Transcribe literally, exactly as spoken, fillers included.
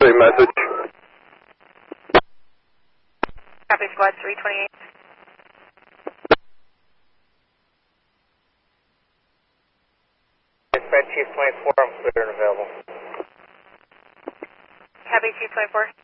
three message. Copy, squad three twenty-eight. Spread Chief twenty-four, I'm clear and available. Copy, Chief twenty-four.